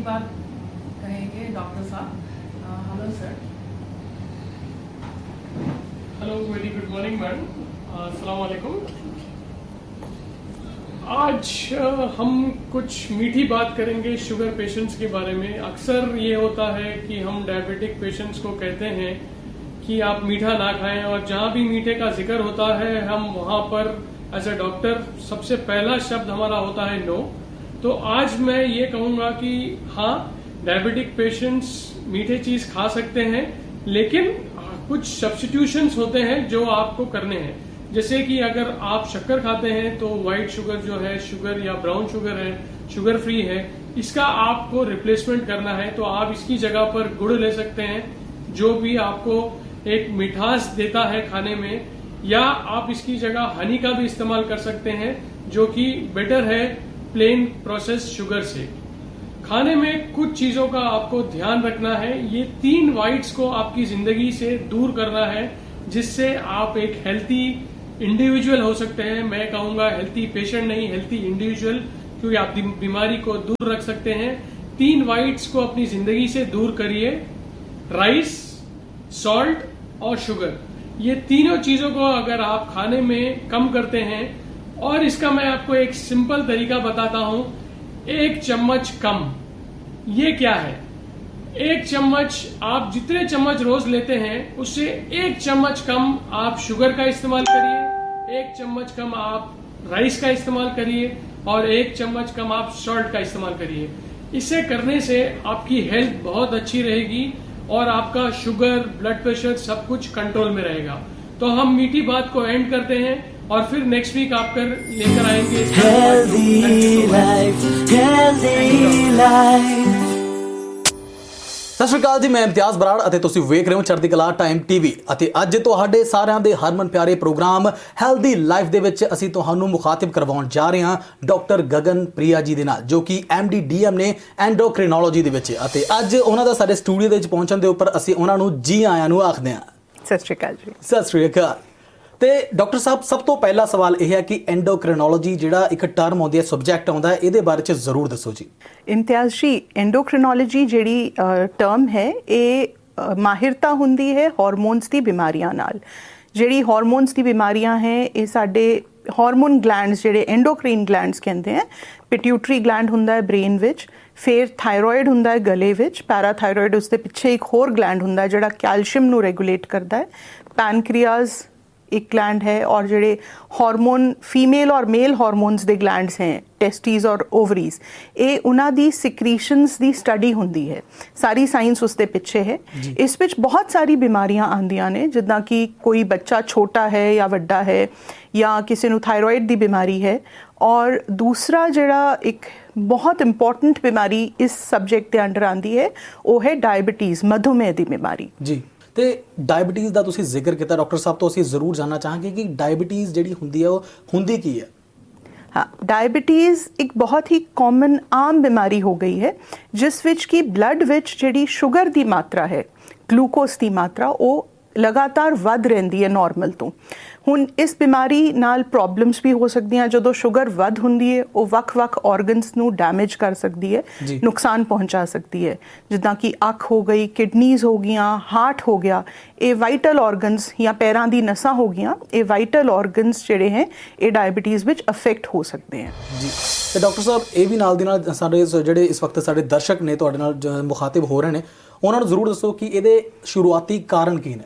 बात कहेंगे डॉक्टर साहब। Hello sir. Hello, very good morning madam, अस्सलाम वालेकुम। आज हम कुछ मीठी बात करेंगे शुगर पेशेंट्स के बारे में। अक्सर ये होता है कि हम डायबिटिक पेशेंट्स को कहते हैं कि आप मीठा ना खाएं, और जहां भी मीठे का जिक्र होता है हम वहां पर एज ए डॉक्टर सबसे पहला शब्द हमारा होता है नो। तो आज मैं ये कहूंगा कि हाँ, डायबिटिक पेशेंट्स मीठे चीज खा सकते हैं, लेकिन कुछ सब्स्टिट्यूशंस होते हैं जो आपको करने हैं। जैसे कि अगर आप शक्कर खाते हैं तो व्हाइट शुगर जो है, शुगर या ब्राउन शुगर है, शुगर फ्री है, इसका आपको रिप्लेसमेंट करना है। तो आप इसकी जगह पर गुड़ ले सकते हैं, जो भी आपको एक मिठास देता है खाने में, या आप इसकी जगह हनी का भी इस्तेमाल कर सकते हैं, जो कि बेटर है प्लेन प्रोसेस शुगर से। खाने में कुछ चीजों का आपको ध्यान रखना है। ये 3 व्हाइट्स को आपकी जिंदगी से दूर करना है, जिससे आप एक हेल्थी इंडिविजुअल हो सकते हैं। मैं कहूंगा हेल्थी पेशेंट नहीं, हेल्थी इंडिविजुअल, क्योंकि आप बीमारी को दूर रख सकते हैं। 3 व्हाइट्स को अपनी जिंदगी से दूर करिए, राइस, सॉल्ट और शुगर। ये तीनों चीजों को अगर आप खाने में कम करते हैं, और इसका मैं आपको एक सिंपल तरीका बताता हूं, 1 चम्मच कम। ये क्या है? 1 चम्मच, आप जितने चम्मच रोज लेते हैं उससे 1 चम्मच कम आप शुगर का इस्तेमाल करिए, 1 चम्मच कम आप राइस का इस्तेमाल करिए, और 1 चम्मच कम आप सॉल्ट का इस्तेमाल करिए। इसे करने से आपकी हेल्थ बहुत अच्छी रहेगी और आपका शुगर, ब्लड प्रेशर सब कुछ कंट्रोल में रहेगा। तो हम मीठी बात को एंड करते हैं और फिर नेक्स्ट वीक आप लेकर आएंगे हेल्दी लाइफ, हेल्दी लाइफ। ਸਤਿ ਸ਼੍ਰੀ ਅਕਾਲ ਜੀ, ਮੈਂ ਇਮਤਿਆਜ਼ ਬਰਾੜ ਅਤੇ ਤੁਸੀਂ ਵੇਖ ਰਹੇ ਹੋ ਚੜ੍ਹਦੀ ਕਲਾ ਟਾਈਮ ਟੀਵੀ। ਅਤੇ ਅੱਜ ਤੁਹਾਡੇ ਸਾਰਿਆਂ ਦੇ ਹਰਮਨ ਪਿਆਰੇ ਪ੍ਰੋਗਰਾਮ ਹੈਲਦੀ ਲਾਈਫ ਦੇ ਵਿੱਚ ਅਸੀਂ ਤੁਹਾਨੂੰ ਮੁਖਾਤਿਬ ਕਰਵਾਉਣ ਜਾ ਰਹੇ ਹਾਂ ਡਾਕਟਰ ਗਗਨ ਪ੍ਰਿਆ ਜੀ ਦੇ ਨਾਲ, ਜੋ ਕਿ MD DM ਨੇ ਐਂਡੋਕ੍ਰਿਨੋਲੋਜੀ ਦੇ ਵਿੱਚ। ਅਤੇ ਅੱਜ ਉਹਨਾਂ ਦਾ ਸਾਡੇ ਸਟੂਡੀਓ ਦੇ ਵਿੱਚ ਪਹੁੰਚਣ ਦੇ ਉੱਪਰ ਅਸੀਂ ਉਹਨਾਂ ਨੂੰ ਜੀ ਆਇਆਂ ਨੂੰ ਆਖਦੇ ਹਾਂ। ਸਤਿ ਸ਼੍ਰੀ ਅਕਾਲ ਜੀ। ਸਤਿ ਸ਼੍ਰੀ ਅਕਾਲ। ਤੇ ਡਾਕਟਰ ਸਾਹਿਬ, ਸਭ ਤੋਂ ਪਹਿਲਾ ਸਵਾਲ ਇਹ ਹੈ ਕਿ ਐਂਡੋਕ੍ਰਿਨੋਲੋਜੀ ਜਿਹੜਾ ਇੱਕ ਟਰਮ ਆਉਂਦੀ ਹੈ, ਸਬਜੈਕਟ ਆਉਂਦਾ ਹੈ, ਇਹਦੇ ਬਾਰੇ 'ਚ ਜ਼ਰੂਰ ਦੱਸੋ ਜੀ। ਇਮਤਿਆਜ਼ ਜੀ, ਐਂਡੋਕ੍ਰਿਨੋਲੋਜੀ ਜਿਹੜੀ ਟਰਮ ਹੈ, ਇਹ ਮਾਹਿਰਤਾ ਹੁੰਦੀ ਹੈ ਹਾਰਮੋਨਸ ਦੀ ਬਿਮਾਰੀਆਂ ਨਾਲ। ਜਿਹੜੀ ਹਾਰਮੋਨਸ ਦੀ ਬਿਮਾਰੀਆਂ ਹੈ, ਇਹ ਸਾਡੇ ਹਾਰਮੋਨ ਗਲੈਂਡਸ, ਜਿਹੜੇ ਐਂਡੋਕ੍ਰੀਨ ਗਲੈਂਡਸ ਕਹਿੰਦੇ ਹੈ। ਪਿਟਿਊਟਰੀ ਗਲੈਂਡ ਹੁੰਦਾ ਹੈ ਬ੍ਰੇਨ ਵਿੱਚ, ਫਿਰ ਥਾਇਰੋਇਡ ਹੁੰਦਾ ਹੈ ਗਲੇ ਵਿੱਚ, ਪੈਰਾਥਾਇਰੋਇਡ ਉਸ ਦੇ ਪਿੱਛੇ ਇੱਕ ਹੋਰ ਗਲੈਂਡ ਹੁੰਦਾ ਜਿਹੜਾ ਕੈਲਸ਼ੀਅਮ ਨੂੰ ਰੈਗੂਲੇਟ ਕਰਦਾ ਹੈ, ਪੈਨਕ੍ਰੀਆਸ एक ग्लैंड है, और जोड़े हार्मोन फीमेल और मेल हार्मोन्स दे ग्लैंड्स हैं, टेस्टीज और ओवरीज, ये उन्हां दी सिक्रीशंस दी स्टडी हुंदी है। सारी साइंस उसके पिछे है। इस विच बहुत सारी बीमारियां आंदियां ने, जिद्दां कि कोई बच्चा छोटा है या वड्डा है, या किसी नूं थायरॉइड दी बीमारी है। और दूसरा जिहड़ा एक बहुत इंपॉर्टेंट बीमारी इस सब्जेक्ट के अंडर आंदी है, वो है डायबिटीज़, मधुमेह दी बीमारी जी। ਤੇ ਡਾਇਬਟੀਜ਼ ਦਾ ਤੁਸੀਂ ਜ਼ਿਕਰ ਕੀਤਾ ਡਾਕਟਰ ਸਾਹਿਬ, ਤੋਂ ਅਸੀਂ ਜ਼ਰੂਰ ਜਾਣਨਾ ਚਾਹਾਂਗੇ ਕਿ ਡਾਇਬਟੀਜ਼ ਜਿਹੜੀ ਹੁੰਦੀ ਹੈ ਉਹ ਹੁੰਦੀ ਕੀ ਹੈ। हाँ, डायबिटीज़ एक बहुत ही कॉमन आम बीमारी हो गई है, जिस विच की ब्लड विच जिहड़ी शुगर की मात्रा है, ग्लूकोज की मात्रा, वो लगातार वध रहिंदी है नॉर्मल तो। हुण इस बीमारी नाल प्रॉब्लम्स भी हो सकदियां। जदों शुगर वध हुंदी है, वो वख-वख ऑर्गनस नूं डैमेज कर सकदी है, नुकसान पहुंचा सकती है, जिद्दां कि अख हो गई, किडनीज हो गईयां, हार्ट हो गया। ये वाइटल ऑर्गनस या पैरां दी नसां हो गईयां, ये वाइटल ऑर्गनस जिहड़े हैं ये डायबिटीज़ विच अफेक्ट हो सकते हैं जी। तो डॉक्टर साहब, ये भी नाल दी नाल साडे जिहड़े इस वक्त साडे दर्शक ने तुहाडे नाल मुखातिब हो रहे हैं, उन्हां नूं जरूर दसो कि इहदे शुरुआती कारण की ने।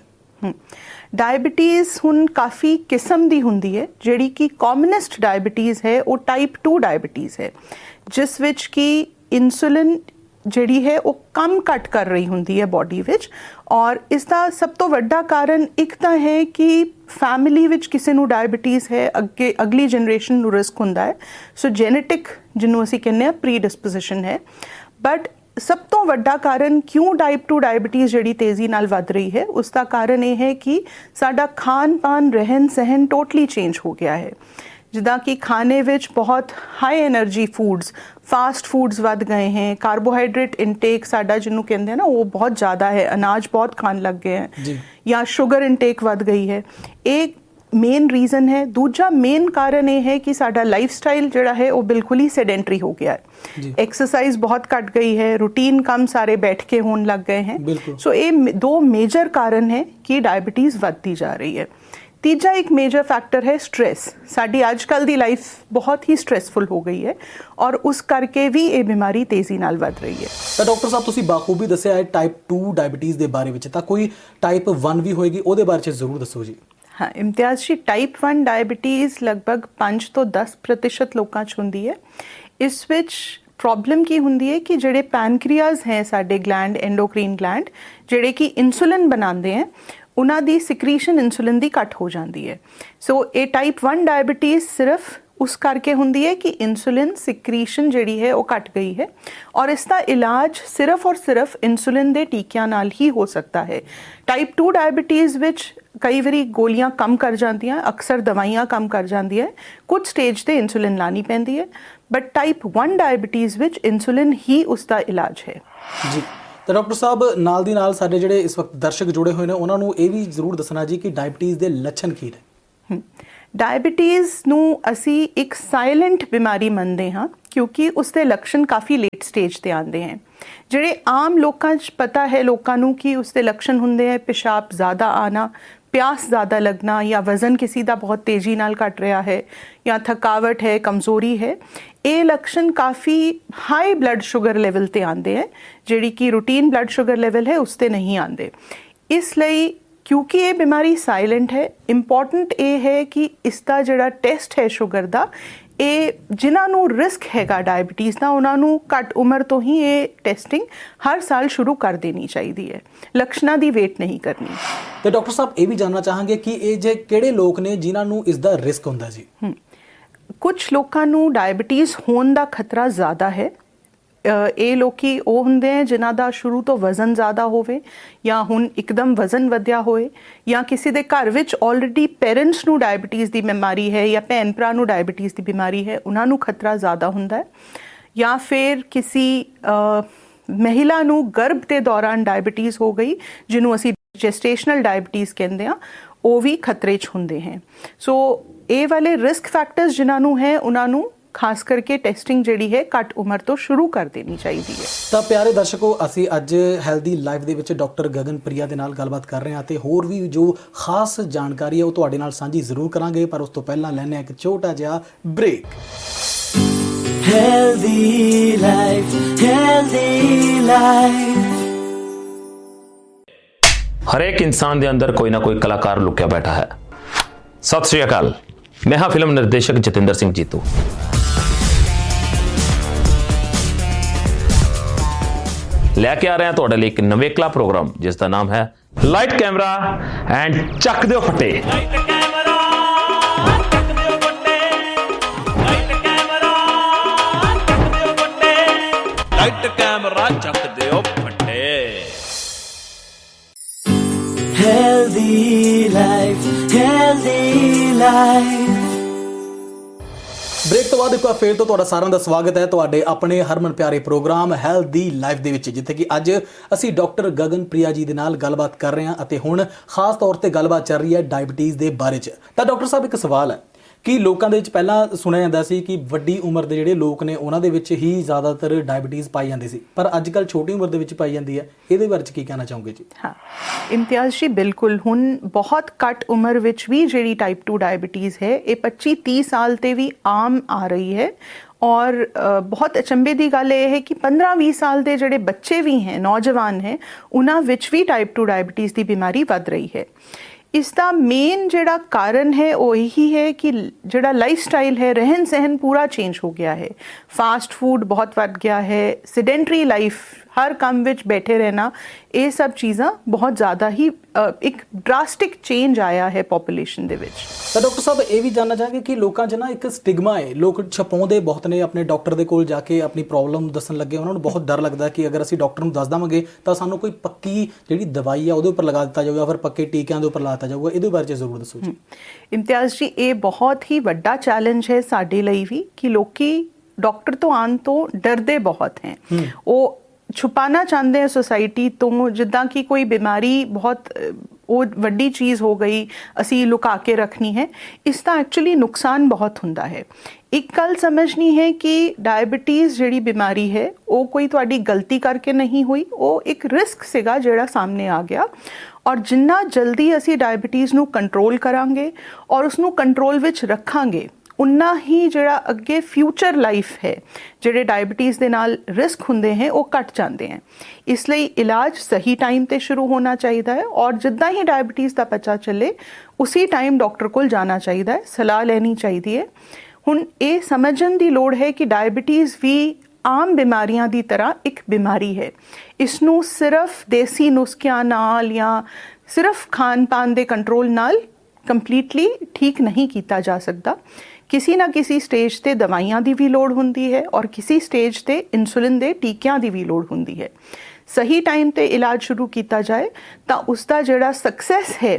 डायबिटीज़ हुण काफ़ी किस्म दी हुंदी है। जिहड़ी कि कॉमनेस्ट डायबिटीज़ है वो टाइप 2 डायबिटीज़ है, जिस विच कि इंसुलिन जिहड़ी है वो कम घट कर रही हुंदी है बॉडी विच। और इसका सब तो वड्डा कारण एक तो है कि फैमिली विच किसी नूं डायबिटीज़ है, अगे अगली जनरेशन नूं रिस्क हुंदा है। सो जेनेटिक जिन्हों असीं कहने प्री डिस्पोजिशन है। बट सब तो वड्डा कारण क्यों टाइप 2 डायबिटीज़ जिहड़ी तेज़ी नाल वध रही है, उसका कारण ये है कि साडा खान पान, रहन सहन टोटली चेंज हो गया है। जिदा कि खाने विच बहुत high energy foods, fast foods वध गए हैं, कार्बोहाइड्रेट इनटेक साडा जिन्हों कहते हैं ना वो बहुत ज़्यादा है, अनाज बहुत खान लग गए हैं, या शुगर इनटेक वध गई है। एक ਮੇਨ ਰੀਜ਼ਨ ਹੈ। ਦੂਜਾ ਮੇਨ ਕਾਰਨ ਇਹ ਹੈ ਕਿ ਸਾਡਾ ਲਾਈਫ ਸਟਾਈਲ ਜਿਹੜਾ ਹੈ ਉਹ ਬਿਲਕੁਲ ਹੀ ਸੈਡੈਂਟਰੀ ਹੋ ਗਿਆ ਹੈ। ਐਕਸਰਸਾइज बहुत घट गई है, रूटीन कम सारे बैठ के होने लग गए हैं। सो ये दो मेजर कारण है कि डायबिटीज़ बढ़ती जा रही है। तीजा एक मेजर फैक्टर है स्ट्रेस। साडी अजकल दी लाइफ बहुत ही स्ट्रेसफुल हो गई है और उस करके भी ये बीमारी तेजी नाल वध रही है। तो डॉक्टर साहब तुसीं बाखूबी दस्सिया है टाइप 2 डायबिटीज़ दे बारे विच, तां कोई टाइप 1 भी होएगी, ਉਹਦੇ ਬਾਰੇ ਚ ਜ਼ਰੂਰ ਦੱਸੋ ਜੀ। हाँ, इम्तियाज़ जी, टाइप 1 डायबिटीज़ लगभग 5 ਤੋਂ 10% ਲੋਕਾਂ 'ਚ ਹੁੰਦੀ ਹੈ। ਇਸ ਵਿੱਚ प्रॉब्लम की हुंदी है कि ਜਿਹੜੇ ਪੈਨਕ੍ਰੀਆਜ਼ ਹੈ ਸਾਡੇ ਗਲੈਂਡ, ਐਂਡੋਕ੍ਰੀਨ ਗਲੈਂਡ, ਜਿਹੜੇ ਕਿ ਇਨਸੂਲਿਨ ਬਣਾਉਂਦੇ हैं, ਉਹਨਾਂ ਦੀ ਸਿਕਰੀਸ਼ਨ ਇਨਸੂਲਿਨ ਦੀ ਘੱਟ ਹੋ ਜਾਂਦੀ ਹੈ। ਸੋ ਇਹ ਟਾਈਪ 1 ਡਾਇबिटीज़ ਸਿਰਫ ਉਸ ਕਰਕੇ ਹੁੰਦੀ ਹੈ ਕਿ ਇਨਸੂਲਿਨ ਸਿਕਰੀਸ਼ਨ ਜਿਹੜੀ ਹੈ ਉਹ ਘਟ ਗਈ ਹੈ ਔਰ ਇਸ ਦਾ ਇਲਾਜ ਸਿਰਫ ਔਰ ਸਿਰਫ ਇਨਸੂਲਿਨ ਦੇ ਟੀਕਿਆਂ ਨਾਲ ਹੀ ਹੋ ਸਕਦਾ ਹੈ। ਟਾਈਪ 2 ਡਾਇबिटीज़ ਵਿੱਚ ਕਈ ਵਾਰੀ ਗੋਲੀਆਂ ਕੰਮ ਕਰ ਜਾਂਦੀਆਂ, ਅਕਸਰ ਦਵਾਈਆਂ ਕੰਮ ਕਰ ਜਾਂਦੀਆਂ, ਕੁਝ ਸਟੇਜ ਤੇ ਇਨਸੂਲਿਨ ਲਾਣੀ ਪੈਂਦੀ ਹੈ, ਬਟ ਟਾਈਪ 1 ਡਾਇबिटीज़ ਵਿੱਚ ਇਨਸੂਲਿਨ ਹੀ ਉਸ ਦਾ ਇਲਾਜ ਹੈ ਜੀ। ਤਾਂ ਡਾਕਟਰ ਸਾਹਿਬ ਨਾਲ ਦੀ ਨਾਲ ਸਾਡੇ ਜਿਹੜੇ ਇਸ ਵਕਤ ਦਰਸ਼ਕ ਜੁੜੇ ਹੋਏ ਨੇ ਉਹਨਾਂ ਨੂੰ ਇਹ ਵੀ ਜ਼ਰੂਰ ਦੱਸਣਾ ਜੀ ਕਿ ਡਾਇबिटीज़ ਦੇ ਲੱਛਣ ਕੀ ਨੇ। ਡਾਇबिटीज़ ਨੂੰ ਅਸੀਂ ਇੱਕ ਸਾਇਲੈਂਟ ਬਿਮਾਰੀ ਮੰਨਦੇ ਹਾਂ ਕਿਉਂਕਿ ਉਸ ਦੇ ਲੱਛਣ ਕਾਫੀ ਲੇਟ ਸਟੇਜ ਤੇ ਆਉਂਦੇ ਹਨ। ਜਿਹੜੇ ਆਮ ਲੋਕਾਂ 'ਚ ਪਤਾ ਹੈ ਲੋਕਾਂ ਨੂੰ ਕਿ ਉਸ ਦੇ ਲੱਛਣ ਹੁੰਦੇ ਹੈ ਪਿਸ਼ਾਬ ਜ਼ਿਆਦਾ ਆਣਾ, प्यास ज़्यादा लगना या वज़न किसी का बहुत तेज़ी नाल घट रहा है या थकावट है, कमज़ोरी है, ये लक्षण काफ़ी हाई ब्लड शुगर लेवल ते आंदे हैं जिहड़ी कि रूटीन ब्लड शुगर लेवल है उस ते नहीं आंदे। इसलिए क्योंकि ये बीमारी साइलेंट है, इंपॉर्टेंट ये है कि इसका जिहड़ा टेस्ट है शुगर का, ਇਹ ਜਿਨ੍ਹਾਂ ਨੂੰ ਰਿਸਕ ਹੈਗਾ ਡਾਇबिटीज़ ਦਾ ਉਹਨਾਂ ਨੂੰ ਘੱਟ ਉਮਰ ਤੋਂ ਹੀ ਇਹ ਟੈਸਟਿੰਗ ਹਰ ਸਾਲ ਸ਼ੁਰੂ ਕਰ ਦੇਣੀ ਚਾਹੀਦੀ ਹੈ, ਲੱਛਣਾਂ ਦੀ ਵੇਟ ਨਹੀਂ ਕਰਨੀ। ਤੇ ਡਾਕਟਰ ਸਾਹਿਬ ਇਹ ਵੀ ਜਾਨਣਾ ਚਾਹਾਂਗੇ ਕਿ ਇਹ ਜੇ ਕਿਹੜੇ ਲੋਕ ਨੇ ਜਿਨ੍ਹਾਂ ਨੂੰ ਇਸ ਦਾ ਰਿਸਕ ਹੁੰਦਾ ਜੀ। ਕੁਝ ਲੋਕਾਂ ਨੂੰ ਡਾਇबिटीज़ ਹੋਣ ਦਾ ਖਤਰਾ ਜ਼ਿਆਦਾ ਹੈ। ਇਹ ਲੋਕੀ ਉਹ ਹੁੰਦੇ ਹੈ ਜਿਨ੍ਹਾਂ ਦਾ ਸ਼ੁਰੂ ਤੋਂ ਵਜ਼ਨ ਜ਼ਿਆਦਾ ਹੋਵੇ ਜਾਂ ਹੁਣ ਇੱਕਦਮ ਵਜ਼ਨ ਵਧਿਆ ਹੋਏ ਜਾਂ ਕਿਸੇ ਦੇ ਘਰ ਵਿੱਚ ਆਲਰੇਡੀ ਪੇਰੈਂਟਸ ਨੂੰ ਡਾਇबिटीज़ ਦੀ ਬਿਮਾਰੀ ਹੈ ਜਾਂ ਭੈਣ ਭਰਾ ਨੂੰ ਡਾਇबिटीज़ ਦੀ ਬਿਮਾਰੀ ਹੈ, ਉਹਨਾਂ ਨੂੰ ਖਤਰਾ ਜ਼ਿਆਦਾ ਹੁੰਦਾ ਹੈ। ਜਾਂ ਫਿਰ ਕਿਸੇ ਮਹਿਲਾ ਨੂੰ ਗਰਭ ਦੇ ਦੌਰਾਨ ਡਾਇबिटीज़ ਹੋ ਗਈ ਜਿਹਨੂੰ ਅਸੀਂ ਜੈਸਟੇਸ਼ਨਲ ਡਾਇबिटीज़ ਕਹਿੰਦੇ ਹਾਂ, ਉਹ ਵੀ ਖਤਰੇ 'ਚ ਹੁੰਦੇ ਹੈ। ਸੋ ਇਹ ਵਾਲੇ ਰਿਸਕ ਫੈਕਟਰਸ ਜਿਨ੍ਹਾਂ ਨੂੰ ਹੈ ਉਹਨਾਂ ਨੂੰ ਖਾਸ ਕਰਕੇ ਟੈਸਟਿੰਗ ਜਿਹੜੀ ਹੈ ਘੱਟ ਉਮਰ ਤੋਂ ਸ਼ੁਰੂ ਕਰ ਦੇਣੀ ਚਾਹੀਦੀ ਹੈ। ਤਾਂ ਪਿਆਰੇ ਦਰਸ਼ਕੋ, ਅਸੀਂ ਅੱਜ ਹੈਲਦੀ ਲਾਈਫ ਦੇ ਵਿੱਚ ਡਾਕਟਰ ਗਗਨ ਪ੍ਰਿਆ ਦੇ ਨਾਲ ਗੱਲਬਾਤ ਕਰ ਰਹੇ ਹਾਂ ਤੇ ਹੋਰ ਵੀ ਜੋ ਖਾਸ ਜਾਣਕਾਰੀ ਹੈ ਉਹ ਤੁਹਾਡੇ ਨਾਲ ਸਾਂਝੀ ਜ਼ਰੂਰ ਕਰਾਂਗੇ, ਪਰ ਉਸ ਤੋਂ ਪਹਿਲਾਂ ਲੈਣੇ ਇੱਕ ਛੋਟਾ ਜਿਹਾ break. Healthy life, healthy life. ਹਰੇਕ ਇਨਸਾਨ ਦੇ ਅੰਦਰ ਕੋਈ ਨਾ ਕੋਈ ਕਲਾਕਾਰ ਲੁਕਿਆ ਬੈਠਾ ਹੈ। ਸਤਿ ਸ਼੍ਰੀ ਅਕਾਲ, ਮੈਂ ਹਾਂ ਫਿਲਮ ਨਿਰਦੇਸ਼ਕ ਜਤਿੰਦਰ ਸਿੰਘ ਜੀਤੂ। ਲੈ ਕੇ ਆ ਰਹੇ ਹਾਂ ਤੁਹਾਡੇ ਲਈ ਇੱਕ ਨਵੇਕਲਾ ਪ੍ਰੋਗਰਾਮ ਜਿਸ ਦਾ ਨਾਮ ਹੈ ਲਾਈਟ ਕੈਮਰਾ ਐਂਡ ਚੱਕ ਦਿਓ ਫੱਟੇ। ਲਾਈਟ ਕੈਮਰਾ ਚੱਕ ਦਿਓ ਫੱਟੇ। Healthy life, healthy life. Break ਤੋਂ ਬਾਅਦ ਇੱਕ ਵਾਰ ਫੇਰ ਤੋਂ ਤੁਹਾਡਾ ਸਾਰਿਆਂ ਦਾ ਸਵਾਗਤ ਹੈ ਤੁਹਾਡੇ ਆਪਣੇ ਹਰਮਨ ਪਿਆਰੇ ਪ੍ਰੋਗਰਾਮ ਹੈਲਦੀ ਲਾਈਫ ਦੇ ਵਿੱਚ, ਜਿੱਥੇ ਕਿ ਅੱਜ ਅਸੀਂ ਡਾਕਟਰ ਗਗਨ ਪ੍ਰਿਆ ਜੀ ਦੇ ਨਾਲ ਗੱਲਬਾਤ ਕਰ ਰਹੇ ਹਾਂ ਅਤੇ ਹੁਣ ਖਾਸ ਤੌਰ ਤੇ ਗੱਲਬਾਤ ਚੱਲ ਰਹੀ ਹੈ ਡਾਇबिटीज़ ਦੇ ਬਾਰੇ 'ਚ। ਤਾਂ ਡਾਕਟਰ ਸਾਹਿਬ ਇੱਕ ਸਵਾਲ ਹੈ ਕਿ ਲੋਕਾਂ ਦੇ ਵਿੱਚ ਪਹਿਲਾਂ ਸੁਣਿਆ ਜਾਂਦਾ ਸੀ ਕਿ ਵੱਡੀ ਉਮਰ ਦੇ ਜਿਹੜੇ ਲੋਕ ਨੇ ਉਹਨਾਂ ਦੇ ਵਿੱਚ ਹੀ ਜ਼ਿਆਦਾਤਰ ਡਾਇबिटीज़ ਪਾਈ ਜਾਂਦੀ ਸੀ, ਪਰ ਅੱਜ ਕੱਲ੍ਹ ਛੋਟੀ ਉਮਰ ਦੇ ਵਿੱਚ ਪਾਈ ਜਾਂਦੀ ਹੈ। ਇਹਦੇ ਬਾਰੇ 'ਚ ਕੀ ਕਹਿਣਾ ਚਾਹੋਗੇ ਜੀ? ਹਾਂ ਇਮਤਿਆਜ਼ ਜੀ, ਬਿਲਕੁਲ ਹੁਣ ਬਹੁਤ ਘੱਟ ਉਮਰ ਵਿੱਚ ਵੀ ਜਿਹੜੀ ਟਾਈਪ 2 ਡਾਇबिटीज़ ਹੈ ਇਹ 25-30 ਸਾਲ ਤੇ ਵੀ ਆਮ ਆ ਰਹੀ ਹੈ। ਔਰ ਬਹੁਤ ਅਚੰਭੇ ਦੀ ਗੱਲ ਇਹ ਹੈ ਕਿ 15-20 ਸਾਲ ਦੇ ਜਿਹੜੇ ਬੱਚੇ ਵੀ ਹੈ, ਨੌਜਵਾਨ ਹੈ, ਉਹਨਾਂ ਵਿੱਚ ਵੀ ਟਾਈਪ 2 ਡਾਇबिटीज़ ਦੀ ਬਿਮਾਰੀ ਵੱਧ ਰਹੀ ਹੈ। ਇਸ ਦਾ ਮੇਨ ਜਿਹੜਾ ਕਾਰਨ ਹੈ ਉਹ ਇਹੀ ਹੈ ਕਿ ਜਿਹੜਾ ਲਾਈਫ ਸਟਾਈਲ ਹੈ, ਰਹਿਣ ਸਹਿਣ ਪੂਰਾ ਚੇਂਜ ਹੋ ਗਿਆ ਹੈ। ਫਾਸਟ ਫੂਡ ਬਹੁਤ ਵੱਧ ਗਿਆ ਹੈ, ਸੈਡੈਂਟਰੀ ਲਾਈਫ, ਹਰ ਕੰਮ ਵਿੱਚ ਬੈਠੇ ਰਹਿਣਾ, ਇਹ ਸਭ ਚੀਜ਼ਾਂ ਬਹੁਤ ਜ਼ਿਆਦਾ ਹੀ ਇੱਕ ਡਰਾਸਟਿਕ ਚੇਂਜ ਆਇਆ ਹੈ ਪੋਪੂਲੇਸ਼ਨ ਦੇ ਵਿੱਚ। ਤਾਂ ਡਾਕਟਰ ਸਾਹਿਬ ਇਹ ਵੀ ਜਾਣਨਾ ਚਾਹਾਂਗੇ ਕਿ ਲੋਕਾਂ 'ਚ ਨਾ ਇੱਕ ਸਟਿਗਮਾ ਹੈ, ਲੋਕ ਛਪਾਉਂਦੇ ਬਹੁਤ ਨੇ ਆਪਣੇ ਡਾਕਟਰ ਦੇ ਕੋਲ ਜਾ ਕੇ ਆਪਣੀ ਪ੍ਰੋਬਲਮ ਦੱਸਣ ਲੱਗੇ। ਉਹਨਾਂ ਨੂੰ ਬਹੁਤ ਡਰ ਲੱਗਦਾ ਕਿ ਅਗਰ ਅਸੀਂ ਡਾਕਟਰ ਨੂੰ ਦੱਸ ਦੇਵਾਂਗੇ ਤਾਂ ਸਾਨੂੰ ਕੋਈ ਪੱਕੀ ਜਿਹੜੀ ਦਵਾਈ ਆ ਉਹਦੇ ਉੱਪਰ ਲਗਾ ਦਿੱਤਾ ਜਾਊਗਾ, ਫਿਰ ਪੱਕੇ ਟੀਕਿਆਂ ਦੇ ਉੱਪਰ ਲਾ ਦਿੱਤਾ ਜਾਊਗਾ। ਇਹਦੇ ਬਾਰੇ ਜ਼ਰੂਰ ਦੱਸੋ ਜੀ। ਇਮਤਿਆਜ਼ ਜੀ, ਇਹ ਬਹੁਤ ਹੀ ਵੱਡਾ ਚੈਲੰਜ ਹੈ ਸਾਡੇ ਲਈ ਵੀ ਕਿ ਲੋਕੀ ਡਾਕਟਰ ਤੋਂ ਆਉਣ ਤੋਂ ਡਰਦੇ ਬਹੁਤ ਹੈ। ਉਹ ਛੁਪਾਉਣਾ ਚਾਹੁੰਦੇ ਹਾਂ ਸੋਸਾਇਟੀ ਤੋਂ, ਜਿੱਦਾਂ ਕਿ ਕੋਈ ਬਿਮਾਰੀ ਬਹੁਤ ਉਹ ਵੱਡੀ ਚੀਜ਼ ਹੋ ਗਈ, ਅਸੀਂ ਲੁਕਾ ਕੇ ਰੱਖਣੀ ਹੈ। ਇਸ ਦਾ ਐਕਚੁਅਲੀ ਨੁਕਸਾਨ ਬਹੁਤ ਹੁੰਦਾ ਹੈ। ਇੱਕ ਗੱਲ ਸਮਝਣੀ ਹੈ ਕਿ ਡਾਇਬਟੀਜ਼ ਜਿਹੜੀ ਬਿਮਾਰੀ ਹੈ ਉਹ ਕੋਈ ਤੁਹਾਡੀ ਗਲਤੀ ਕਰਕੇ ਨਹੀਂ ਹੋਈ, ਉਹ ਇੱਕ ਰਿਸਕ ਸੀਗਾ ਜਿਹੜਾ ਸਾਹਮਣੇ ਆ ਗਿਆ। ਔਰ ਜਿੰਨਾ ਜਲਦੀ ਅਸੀਂ ਡਾਇਬਟੀਜ਼ ਨੂੰ ਕੰਟਰੋਲ ਕਰਾਂਗੇ ਔਰ ਉਸਨੂੰ ਕੰਟਰੋਲ ਵਿੱਚ ਰੱਖਾਂਗੇ, ਉਨਾ ਹੀ ਜਿਹੜਾ ਅੱਗੇ ਫਿਊਚਰ ਲਾਈਫ ਹੈ, ਜਿਹੜੇ ਡਾਇਬਟੀਜ਼ ਦੇ ਨਾਲ ਰਿਸਕ ਹੁੰਦੇ हैं ਉਹ ਘਟ ਜਾਂਦੇ हैं। ਇਸ ਲਈ ਇਲਾਜ ਸਹੀ ਟਾਈਮ ਤੇ ਸ਼ੁਰੂ ਹੋਣਾ ਚਾਹੀਦਾ ਹੈ ਔਰ ਜਿੱਦਾਂ ਹੀ ਡਾਇਬਟੀਜ਼ ਦਾ ਪਤਾ ਚੱਲੇ ਉਸੇ ਟਾਈਮ ਡਾਕਟਰ ਕੋਲ ਜਾਣਾ ਚਾਹੀਦਾ ਹੈ, ਸਲਾਹ ਲੈਣੀ ਚਾਹੀਦੀ ਹੈ। ਹੁਣ ਇਹ ਸਮਝਣ ਦੀ ਲੋੜ ਹੈ ਕਿ ਡਾਇਬਟੀਜ਼ ਵੀ ਆਮ ਬਿਮਾਰੀਆਂ ਦੀ ਤਰ੍ਹਾਂ ਇੱਕ ਬਿਮਾਰੀ ਹੈ। ਇਸ ਨੂੰ ਸਿਰਫ ਦੇਸੀ ਨੁਸਖਿਆਂ ਨਾਲ ਜਾਂ ਸਿਰਫ ਖਾਣ ਪਾਨ ਦੇ ਕੰਟਰੋਲ ਨਾਲ ਕੰਪਲੀਟਲੀ ਠੀਕ ਨਹੀਂ ਕੀਤਾ ਜਾ ਸਕਦਾ। ਕਿਸੇ ਨਾ ਕਿਸੇ ਸਟੇਜ ਤੇ ਦਵਾਈਆਂ ਦੀ ਵੀ ਲੋੜ ਹੁੰਦੀ ਹੈ ਔਰ ਕਿਸੇ ਸਟੇਜ ਤੇ ਇਨਸੂਲਿਨ ਦੇ ਟੀਕਿਆਂ ਦੀ ਵੀ ਲੋੜ ਹੁੰਦੀ ਹੈ। ਸਹੀ ਟਾਈਮ ਤੇ ਇਲਾਜ ਸ਼ੁਰੂ ਕੀਤਾ ਜਾਏ ਤਾਂ ਉਸ ਦਾ ਜਿਹੜਾ ਸਕਸੈਸ ਹੈ,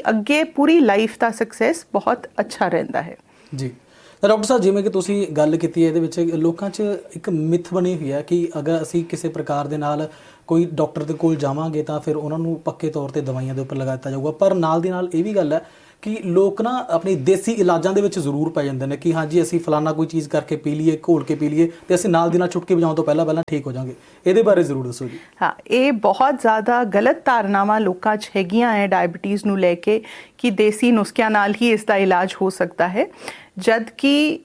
ਪੂਰੀ ਲਾਈਫ ਦਾ ਸਕਸੈਸ ਬਹੁਤ ਅੱਛਾ ਰਹਿੰਦਾ ਹੈ। ਜੀ ਤਾਂ ਡਾਕਟਰ ਸਾਹਿਬ, ਜਿਵੇਂ ਕਿ ਤੁਸੀਂ ਗੱਲ ਕੀਤੀ ਹੈ, ਇਹਦੇ ਵਿੱਚ ਲੋਕਾਂ 'ਚ ਇੱਕ ਮਿਥ ਬਣੀ ਹੋਈ ਹੈ ਕਿ ਅਗਰ ਅਸੀਂ ਕਿਸੇ ਪ੍ਰਕਾਰ ਦੇ ਨਾਲ ਕੋਈ ਡਾਕਟਰ ਦੇ ਕੋਲ ਜਾਵਾਂਗੇ ਤਾਂ ਫਿਰ ਉਹਨਾਂ ਨੂੰ ਪੱਕੇ ਤੌਰ ਤੇ ਦਵਾਈਆਂ ਦੇ ਉੱਪਰ ਲਗਾ ਦਿੱਤਾ ਜਾਊਗਾ। ਪਰ ਨਾਲ ਦੀ ਨਾਲ ਇਹ ਵੀ ਗੱਲ ਹੈ ਕਿ ਲੋਕ ਨਾ ਆਪਣੀ ਦੇਸੀ ਇਲਾਜਾਂ ਦੇ ਵਿੱਚ ਜ਼ਰੂਰ ਪੈ ਜਾਂਦੇ ਨੇ ਕਿ ਹਾਂਜੀ ਅਸੀਂ ਫਲਾਨਾ ਕੋਈ ਚੀਜ਼ ਕਰਕੇ ਪੀ ਲਈਏ, ਘੋਲ ਕੇ ਪੀ ਲਈਏ ਤੇ ਅਸੀਂ ਨਾਲ ਦੀ ਨਾਲ ਛੁਟਕੀ ਵਜਾਉਣ ਤੋਂ ਪਹਿਲਾਂ ਠੀਕ ਹੋ ਜਾਵਾਂਗੇ। ਇਹਦੇ ਬਾਰੇ ਜ਼ਰੂਰ ਦੱਸੋ ਜੀ। ਹਾਂ, ਇਹ ਬਹੁਤ ਜ਼ਿਆਦਾ ਗਲਤ ਧਾਰਨਾਵਾਂ ਲੋਕਾਂ 'ਚ ਹੈਗੀਆਂ ਹੈ ਡਾਇਬਟੀਜ਼ ਨੂੰ ਲੈ ਕੇ ਕਿ ਦੇਸੀ ਨੁਸਖਿਆਂ ਨਾਲ ਹੀ ਇਸ ਦਾ ਇਲਾਜ ਹੋ ਸਕਦਾ ਹੈ, ਜਦ ਕਿ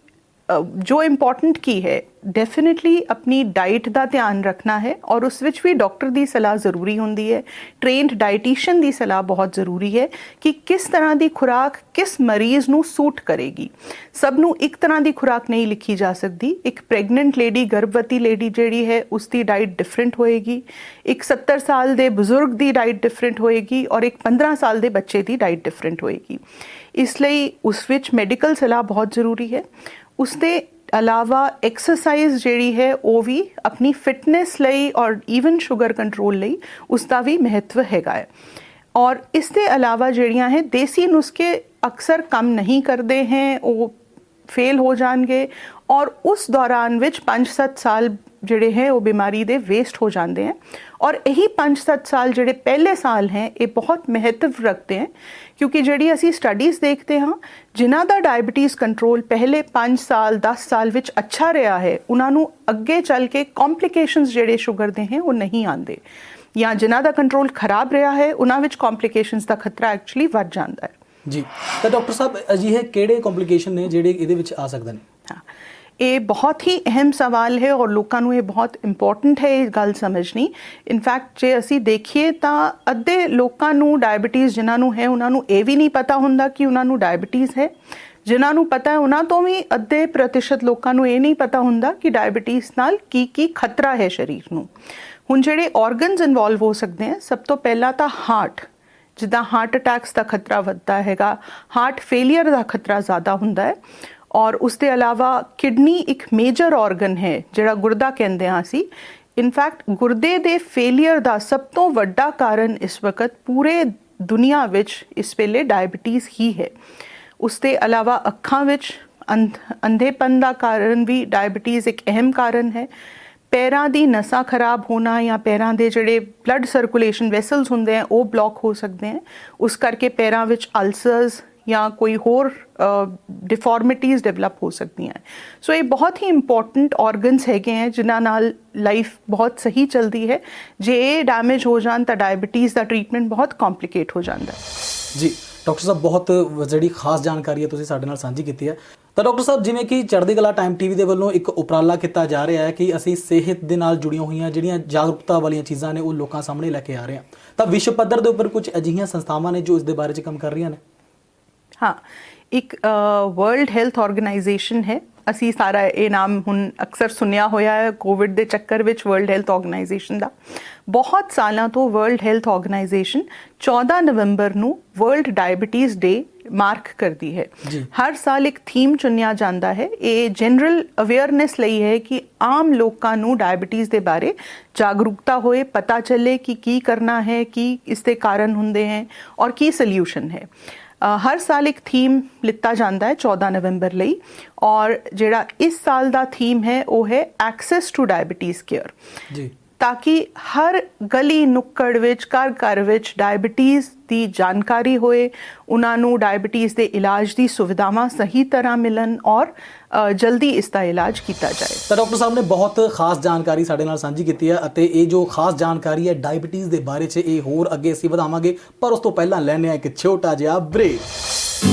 ਜੋ ਇੰਪੋਰਟੈਂਟ ਕੀ ਹੈ, ਡੈਫੀਨਿਟਲੀ ਆਪਣੀ ਡਾਈਟ ਦਾ ਧਿਆਨ ਰੱਖਣਾ ਹੈ ਔਰ ਉਸ ਵਿੱਚ ਵੀ ਡਾਕਟਰ ਦੀ ਸਲਾਹ ਜ਼ਰੂਰੀ ਹੁੰਦੀ ਹੈ। ਟ੍ਰੇਨਡ ਡਾਈਟੀਸ਼ੀਅਨ ਦੀ ਸਲਾਹ ਬਹੁਤ ਜ਼ਰੂਰੀ ਹੈ ਕਿ ਕਿਸ ਤਰ੍ਹਾਂ ਦੀ ਖੁਰਾਕ ਕਿਸ ਮਰੀਜ਼ ਨੂੰ ਸੂਟ ਕਰੇਗੀ। ਸਭ ਨੂੰ ਇੱਕ ਤਰ੍ਹਾਂ ਦੀ ਖੁਰਾਕ ਨਹੀਂ ਲਿਖੀ ਜਾ ਸਕਦੀ। ਇੱਕ ਪ੍ਰੈਗਨੈਂਟ ਲੇਡੀ, ਗਰਭਵਤੀ ਲੇਡੀ ਜਿਹੜੀ ਹੈ, ਉਸ ਦੀ ਡਾਈਟ ਡਿਫਰੈਂਟ ਹੋਏਗੀ। ਇੱਕ 70 ਸਾਲ ਦੇ ਬਜ਼ੁਰਗ ਦੀ ਡਾਈਟ ਡਿਫਰੈਂਟ ਹੋਏਗੀ ਔਰ ਇੱਕ 15 ਸਾਲ ਦੇ ਬੱਚੇ ਦੀ ਡਾਈਟ ਡਿਫਰੈਂਟ ਹੋਏਗੀ। ਇਸ ਲਈ ਉਸ ਵਿੱਚ ਮੈਡੀਕਲ ਸਲਾਹ ਬਹੁਤ ਜ਼ਰੂਰੀ ਹੈ। ਉਸ ਦੇ ਇਲਾਵਾ ਐਕਸਰਸਾਈਜ਼ ਜਿਹੜੀ ਹੈ ਉਹ ਵੀ ਆਪਣੀ ਫਿਟਨੈਸ ਲਈ ਔਰ ਈਵਨ ਸ਼ੂਗਰ ਕੰਟਰੋਲ ਲਈ ਉਸ ਦਾ ਵੀ ਮਹੱਤਵ ਹੈਗਾ ਹੈ। ਔਰ ਇਸ ਦੇ ਇਲਾਵਾ ਜਿਹੜੀਆਂ ਹੈ ਦੇਸੀ ਨੁਸਖੇ ਅਕਸਰ ਕੰਮ ਨਹੀਂ ਕਰਦੇ हैं, ਉਹ ਫੇਲ ਹੋ ਜਾਣਗੇ ਔਰ ਉਸ ਦੌਰਾਨ ਵਿੱਚ 5-7 ਸਾਲ ਜਿਹੜੇ ਹੈ ਉਹ ਬਿਮਾਰੀ ਦੇ ਵੇਸਟ ਹੋ ਜਾਂਦੇ हैं। ਔਰ ਇਹੀ 5-7 ਸਾਲ ਜਿਹੜੇ ਪਹਿਲੇ ਸਾਲ ਹੈ ਇਹ ਬਹੁਤ ਮਹੱਤਵ ਰੱਖਦੇ हैं, ਕਿਉਂਕਿ ਜਿਹੜੀ ਅਸੀਂ ਸਟੱਡੀਜ਼ ਦੇਖਦੇ ਹਾਂ ਜਿਨ੍ਹਾਂ ਦਾ ਡਾਇਬਟੀਜ਼ ਕੰਟਰੋਲ ਪਹਿਲੇ 5 ਸਾਲ 10 ਸਾਲ ਵਿੱਚ ਅੱਛਾ ਰਿਹਾ ਹੈ, ਉਹਨਾਂ ਨੂੰ ਅੱਗੇ ਚੱਲ ਕੇ ਕੰਪਲਿਕੇਸ਼ਨਸ ਜਿਹੜੇ ਸ਼ੂਗਰ ਦੇ ਹੈ ਉਹ ਨਹੀਂ ਆਉਂਦੇ, ਜਾਂ ਜਿਨ੍ਹਾਂ ਦਾ ਕੰਟਰੋਲ ਖਰਾਬ ਰਿਹਾ ਹੈ ਉਹਨਾਂ ਵਿੱਚ ਕੰਪਲਿਕੇਸ਼ਨਸ ਦਾ ਖਤਰਾ ਐਕਚੁਅਲੀ ਵੱਧ ਜਾਂਦਾ ਹੈ। ਜੀ ਤਾਂ ਡਾਕਟਰ ਸਾਹਿਬ, ਅਜਿਹੇ ਕਿਹੜੇ ਕੰਪਲਿਕੇਸ਼ਨ ਨੇ ਜਿਹੜੇ ਇਹਦੇ ਵਿੱਚ ਆ ਸਕਦੇ ਨੇ? ਹਾਂ, ਇਹ ਬਹੁਤ ਹੀ ਅਹਿਮ ਸਵਾਲ ਹੈ ਔਰ ਲੋਕਾਂ ਨੂੰ ਇਹ ਬਹੁਤ ਇੰਪੋਰਟੈਂਟ ਹੈ ਇਹ ਗੱਲ ਸਮਝਣੀ। ਇਨਫੈਕਟ ਜੇ ਅਸੀਂ ਦੇਖੀਏ ਤਾਂ ਅੱਧੇ ਲੋਕਾਂ ਨੂੰ ਡਾਇਬਟੀਜ਼ ਜਿਨ੍ਹਾਂ ਨੂੰ ਹੈ ਉਹਨਾਂ ਨੂੰ ਇਹ ਵੀ ਨਹੀਂ ਪਤਾ ਹੁੰਦਾ ਕਿ ਉਹਨਾਂ ਨੂੰ ਡਾਇਬਟੀਜ਼ ਹੈ। ਜਿਨ੍ਹਾਂ ਨੂੰ ਪਤਾ ਹੈ ਉਹਨਾਂ ਤੋਂ ਵੀ ਅੱਧੇ ਪ੍ਰਤੀਸ਼ਤ ਲੋਕਾਂ ਨੂੰ ਇਹ ਨਹੀਂ ਪਤਾ ਹੁੰਦਾ ਕਿ ਡਾਇਬਟੀਜ਼ ਨਾਲ ਕੀ ਖਤਰਾ ਹੈ ਸਰੀਰ ਨੂੰ। ਹੁਣ ਜਿਹੜੇ ਆਰਗਨਸ ਇਨਵੋਲਵ ਹੋ ਸਕਦੇ ਹੈ, ਸਭ ਤੋਂ ਪਹਿਲਾਂ ਤਾਂ ਹਾਰਟ, ਜਿੱਦਾਂ ਹਾਰਟ ਅਟੈਕਸ ਦਾ ਖਤਰਾ ਵੱਧਦਾ ਹੈਗਾ, ਹਾਰਟ ਫੇਲੀਅਰ ਦਾ ਖਤਰਾ ਜ਼ਿਆਦਾ ਹੁੰਦਾ ਹੈ। ਔਰ ਉਸ ਦੇ ਇਲਾਵਾ ਕਿਡਨੀ ਇੱਕ ਮੇਜਰ ਆਰਗਨ ਹੈ ਜਿਹੜਾ ਗੁਰਦਾ ਕਹਿੰਦੇ ਹਾਂ ਅਸੀਂ। ਇਨਫੈਕਟ ਗੁਰਦੇ ਦੇ ਫੇਲੀਅਰ ਦਾ ਸਭ ਤੋਂ ਵੱਡਾ ਕਾਰਨ ਇਸ ਵਕਤ ਪੂਰੇ ਦੁਨੀਆ ਵਿੱਚ ਇਸ ਵੇਲੇ ਡਾਇਬਟੀਜ਼ ਹੀ ਹੈ। ਉਸ ਦੇ ਇਲਾਵਾ ਅੱਖਾਂ ਵਿੱਚ ਅੰਧੇਪਨ ਦਾ ਕਾਰਨ ਵੀ ਡਾਇਬਟੀਜ਼ ਇੱਕ ਅਹਿਮ ਕਾਰਨ ਹੈ। ਪੈਰਾਂ ਦੀ ਨਸਾਂ ਖਰਾਬ ਹੋਣਾ ਜਾਂ ਪੈਰਾਂ ਦੇ ਜਿਹੜੇ ਬਲੱਡ ਸਰਕੂਲੇਸ਼ਨ ਵੈਸਲਸ ਹੁੰਦੇ ਆ ਉਹ ਬਲੌਕ ਹੋ ਸਕਦੇ ਹਨ, ਉਸ ਕਰਕੇ ਪੈਰਾਂ ਵਿੱਚ ਅਲਸਰਸ ਜਾਂ ਕੋਈ ਹੋਰ ਡਿਫਾਰਮਿਟੀਜ਼ ਡਿਵੈਲਪ ਹੋ ਸਕਦੀਆਂ। ਸੋ ਇਹ ਬਹੁਤ ਹੀ ਇੰਪੋਰਟੈਂਟ ਆਰਗਨਸ ਹੈਗੇ ਹੈ ਜਿਨ੍ਹਾਂ ਨਾਲ ਲਾਈਫ ਬਹੁਤ ਸਹੀ ਚੱਲਦੀ ਹੈ। ਜੇ ਇਹ ਡੈਮੇਜ ਹੋ ਜਾਣ ਤਾਂ ਡਾਇਬਟੀਜ਼ ਦਾ ਟ੍ਰੀਟਮੈਂਟ ਬਹੁਤ ਕੰਪਲਿਕੇਟ ਹੋ ਜਾਂਦਾ ਹੈ। ਜੀ ਡਾਕਟਰ ਸਾਹਿਬ, ਬਹੁਤ ਜਿਹੜੀ ਖਾਸ ਜਾਣਕਾਰੀ ਹੈ ਤੁਸੀਂ ਸਾਡੇ ਨਾਲ ਸਾਂਝੀ ਕੀਤੀ ਹੈ। ਤਾਂ ਡਾਕਟਰ ਸਾਹਿਬ, ਜਿਵੇਂ ਕਿ ਚੜ੍ਹਦੀ ਕਲਾ ਟਾਈਮ TV ਦੇ ਵੱਲੋਂ ਇੱਕ ਉਪਰਾਲਾ ਕੀਤਾ ਜਾ ਰਿਹਾ ਹੈ ਕਿ ਅਸੀਂ ਸਿਹਤ ਦੇ ਨਾਲ ਜੁੜੀਆਂ ਹੋਈਆਂ ਜਿਹੜੀਆਂ ਜਾਗਰੂਕਤਾ ਵਾਲੀਆਂ ਚੀਜ਼ਾਂ ਨੇ ਉਹ ਲੋਕਾਂ ਸਾਹਮਣੇ ਲੈ ਕੇ ਆ ਰਹੇ ਹਾਂ, ਤਾਂ ਵਿਸ਼ਵ ਪੱਧਰ ਦੇ ਉੱਪਰ ਕੁਝ ਅਜਿਹੀਆਂ ਸੰਸਥਾਵਾਂ ਨੇ ਜੋ ਇਸ ਦੇ ਬਾਰੇ 'ਚ ਕੰਮ ਕਰ ਰਹੀਆਂ ਨੇ? ਹਾਂ, ਇੱਕ ਵਰਲਡ ਹੈਲਥ ਆਰਗੇਨਾਈਜੇਸ਼ਨ ਹੈ। ਅਸੀਂ ਸਾਰਾ ਇਹ ਨਾਮ ਹੁਣ ਅਕਸਰ ਸੁਣਿਆ ਹੋਇਆ ਹੈ ਕੋਵਿਡ ਦੇ ਚੱਕਰ ਵਿੱਚ। ਵਰਲਡ ਹੈਲਥ ਆਰਗੇਨਾਈਜੇਸ਼ਨ ਦਾ ਬਹੁਤ ਸਾਲਾਂ ਤੋਂ ਵਰਲਡ ਹੈਲਥ ਆਰਗੇਨਾਈਜੇਸ਼ਨ 14 ਨਵੰਬਰ ਨੂੰ ਵਰਲਡ ਡਾਇਬਟੀਜ਼ ਡੇ ਮਾਰਕ ਕਰਦੀ ਹੈ। ਹਰ ਸਾਲ ਇੱਕ ਥੀਮ ਚੁਣਿਆ ਜਾਂਦਾ ਹੈ। ਇਹ ਜਨਰਲ ਅਵੇਅਰਨੈਸ ਲਈ ਹੈ ਕਿ ਆਮ ਲੋਕਾਂ ਨੂੰ ਡਾਇਬਟੀਜ਼ ਦੇ ਬਾਰੇ ਜਾਗਰੂਕਤਾ ਹੋਏ, ਪਤਾ ਚੱਲੇ ਕਿ ਕੀ ਕਰਨਾ ਹੈ, ਕੀ ਇਸ ਦੇ ਕਾਰਨ ਹੁੰਦੇ ਹੈ ਔਰ ਕੀ ਸੋਲਿਊਸ਼ਨ ਹੈ। ਹਰ ਸਾਲ ਇੱਕ ਥੀਮ ਲਿੱਤਾ ਜਾਂਦਾ ਹੈ 14 ਨਵੰਬਰ ਲਈ, ਔਰ ਜਿਹੜਾ ਇਸ ਸਾਲ ਦਾ ਥੀਮ ਹੈ ਉਹ ਹੈ ਐਕਸੈਸ ਟੂ ਡਾਇਬਟੀਜ਼ ਕੇਅਰ। ताकि हर गली नुक्कड़ विच घर विच डायबिटीज़ ਦੀ ਜਾਣਕਾਰੀ ਹੋਏ, ਉਹਨਾਂ ਨੂੰ ਡਾਇਬਟੀਜ਼ ਦੇ ਇਲਾਜ ਦੀ ਸੁਵਿਧਾਵਾਂ ਸਹੀ ਤਰ੍ਹਾਂ ਮਿਲਣ ਔਰ ਜਲਦੀ ਇਸ ਦਾ ਇਲਾਜ ਕੀਤਾ ਜਾਏ। ਤਾਂ ਡਾਕਟਰ ਸਾਹਿਬ ਨੇ ਬਹੁਤ ਖਾਸ ਜਾਣਕਾਰੀ ਸਾਡੇ ਨਾਲ ਸਾਂਝੀ ਕੀਤੀ ਹੈ ਅਤੇ ਇਹ ਜੋ ਖਾਸ ਜਾਣਕਾਰੀ ਹੈ ਡਾਇਬਟੀਜ਼ ਦੇ ਬਾਰੇ 'ਚ ਇਹ ਹੋਰ ਅੱਗੇ ਅਸੀਂ ਵਧਾਵਾਂਗੇ, ਪਰ ਉਸ ਤੋਂ ਪਹਿਲਾਂ ਲੈਣੇ ਆ ਇੱਕ ਛੋਟਾ ਜਿਹਾ ਬ੍ਰੇਕ।